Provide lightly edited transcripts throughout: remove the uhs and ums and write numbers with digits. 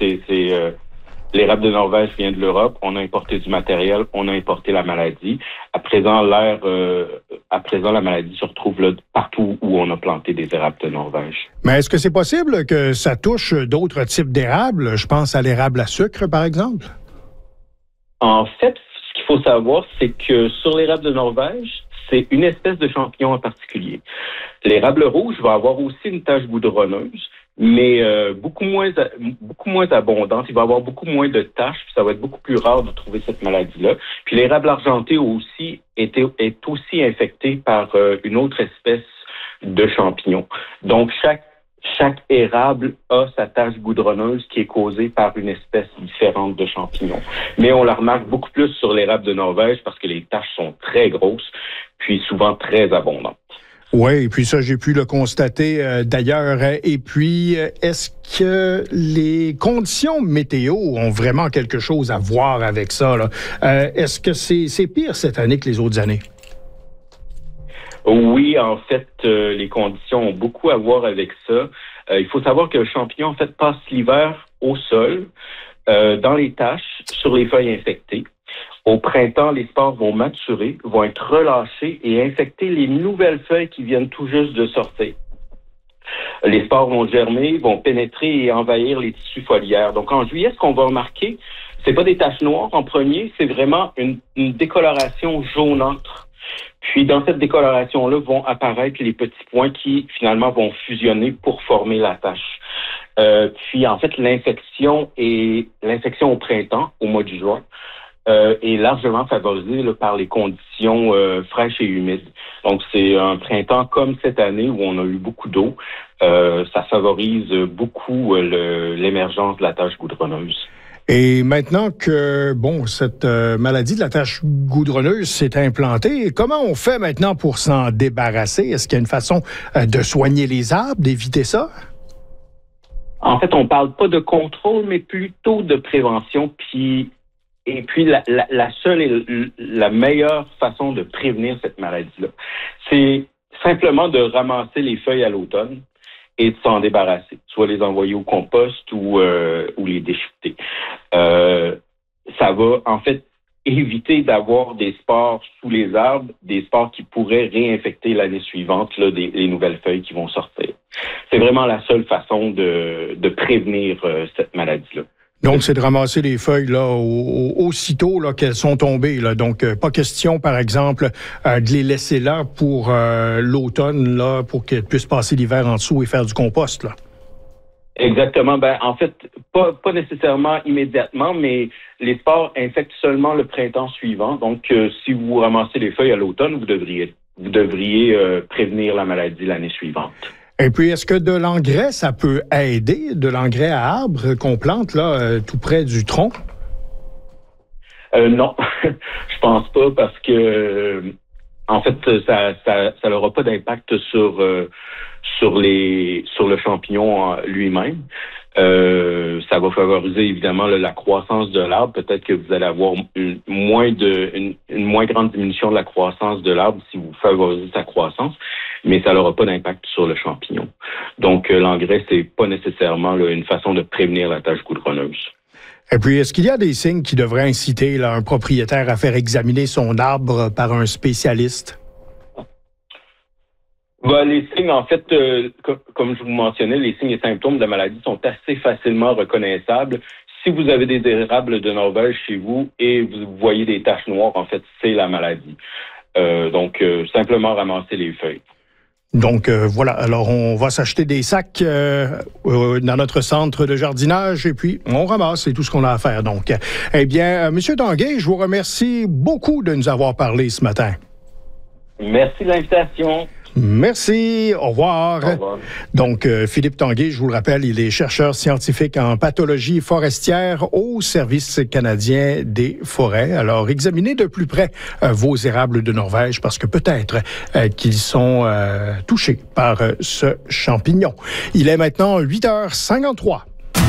L'érable de Norvège vient de l'Europe. On a importé du matériel, on a importé la maladie. À présent, la maladie se retrouve là partout où on a planté des érables de Norvège. Mais est-ce que c'est possible que ça touche d'autres types d'érables? Je pense à l'érable à sucre, par exemple. En fait, ce qu'il faut savoir, c'est que sur l'érable de Norvège, c'est une espèce de champignon en particulier. L'érable rouge va avoir aussi une tache goudronneuse, mais beaucoup moins abondante. Il va avoir beaucoup moins de taches, puis ça va être beaucoup plus rare de trouver cette maladie-là. Puis l'érable argenté aussi est aussi infecté par une autre espèce de champignon. Donc chaque érable a sa tache goudronneuse qui est causée par une espèce différente de champignon. Mais on la remarque beaucoup plus sur l'érable de Norvège parce que les taches sont très grosses, puis souvent très abondantes. Oui, et puis ça, j'ai pu le constater d'ailleurs. Et puis, est-ce que les conditions météo ont vraiment quelque chose à voir avec ça, là? Est-ce que c'est pire cette année que les autres années? Oui, en fait, les conditions ont beaucoup à voir avec ça. Il faut savoir que le champignon, en fait, passe l'hiver au sol, dans les taches, sur les feuilles infectées. Au printemps, les spores vont maturer, vont être relâchés et infecter les nouvelles feuilles qui viennent tout juste de sortir. Les spores vont germer, vont pénétrer et envahir les tissus foliaires. Donc, en juillet, ce qu'on va remarquer, c'est pas des taches noires en premier, c'est vraiment une décoloration jaunâtre. Puis, dans cette décoloration-là, vont apparaître les petits points qui, finalement, vont fusionner pour former la tache. Puis, en fait, l'infection au printemps, au mois de juin, est largement favorisée là, par les conditions fraîches et humides. Donc, c'est un printemps comme cette année où on a eu beaucoup d'eau. Ça favorise beaucoup l'émergence de la tache goudronneuse. Et maintenant que, cette maladie de la tache goudronneuse s'est implantée, comment on fait maintenant pour s'en débarrasser? Est-ce qu'il y a une façon de soigner les arbres, d'éviter ça? En fait, on parle pas de contrôle, mais plutôt de prévention. Et puis, la seule et la meilleure façon de prévenir cette maladie-là, c'est simplement de ramasser les feuilles à l'automne et de s'en débarrasser, soit les envoyer au compost ou les déchiqueter. Ça va, en fait, éviter d'avoir des spores sous les arbres, des spores qui pourraient réinfecter l'année suivante là, les nouvelles feuilles qui vont sortir. C'est vraiment la seule façon de prévenir cette maladie-là. Donc, c'est de ramasser les feuilles là aussitôt là, qu'elles sont tombées. Là. Donc, pas question, par exemple, de les laisser là pour l'automne, là, pour qu'elles puissent passer l'hiver en dessous et faire du compost. Là. Exactement. En fait, pas nécessairement immédiatement, mais les spores infectent seulement le printemps suivant. Donc, si vous ramassez les feuilles à l'automne, vous devriez prévenir la maladie l'année suivante. Et puis, est-ce que de l'engrais, ça peut aider, de l'engrais à arbre qu'on plante là, tout près du tronc? Non, je pense pas parce que, en fait, ça n'aura pas d'impact sur le champignon lui-même. Ça va favoriser évidemment la croissance de l'arbre. Peut-être que vous allez avoir une moins grande diminution de la croissance de l'arbre si vous favorisez sa croissance, mais ça n'aura pas d'impact sur le champignon. Donc l'engrais, c'est pas nécessairement une façon de prévenir la tache goudronneuse. Et puis, est-ce qu'il y a des signes qui devraient inciter là, un propriétaire à faire examiner son arbre par un spécialiste? Les signes, en fait, comme je vous mentionnais, les signes et symptômes de la maladie sont assez facilement reconnaissables. Si vous avez des érables de Norvège chez vous et vous voyez des taches noires, en fait, c'est la maladie. Donc, simplement ramasser les feuilles. Donc, voilà. Alors, on va s'acheter des sacs dans notre centre de jardinage et puis on ramasse. C'est tout ce qu'on a à faire. Donc, eh bien, Monsieur Tanguay, je vous remercie beaucoup de nous avoir parlé ce matin. Merci de l'invitation. Merci. Au revoir. Au revoir. Donc, Philippe Tanguay, je vous le rappelle, il est chercheur scientifique en pathologie forestière au Service canadien des forêts. Alors, examinez de plus près vos érables de Norvège parce que peut-être qu'ils sont touchés par ce champignon. Il est maintenant 8h53.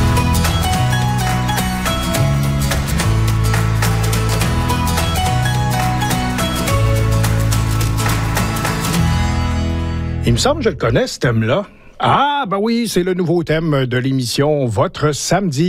Il me semble que je le connais, ce thème-là. Ah, ben oui, c'est le nouveau thème de l'émission Votre Samedi.